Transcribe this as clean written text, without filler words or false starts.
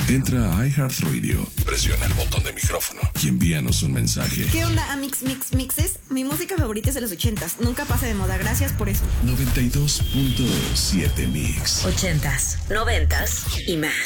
Entra a iHeartRadio, presiona el botón de micrófono y envíanos un mensaje. ¿Qué onda, Mixes? Mi música favorita es de los 80s. Nunca pasa de moda. Gracias por eso. 92.7 Mix. 80s, 90s y más.